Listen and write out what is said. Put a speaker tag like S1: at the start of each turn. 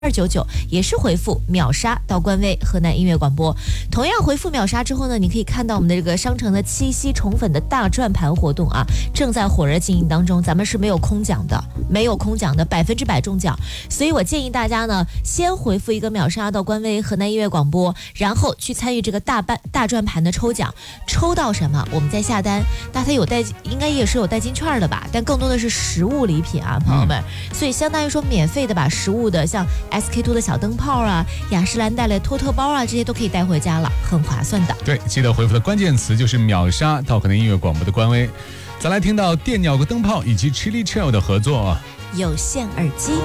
S1: 299，也是回复秒杀到官微河南音乐广播。同样回复秒杀之后呢，你可以看到我们的这个商城的七夕宠粉的大转盘活动啊，正在火热进行当中。咱们是没有空奖的，100%中奖。所以我建议大家呢，先回复一个秒杀到官微河南音乐广播，然后去参与这个大转盘的抽奖，抽到什么我们再下单。那它应该也是有代金券的吧，但更多的是实物礼品啊，朋友们。所以相当于说免费的把实物的像SK2 的小灯泡啊，雅诗兰黛的托特包啊，这些都可以带回家了，很划算的。
S2: 对，记得回复的关键词就是秒杀到河南音乐广播的官微。再来听到电鸟和灯泡以及 Chili Chill 的合作，
S1: 有线耳机。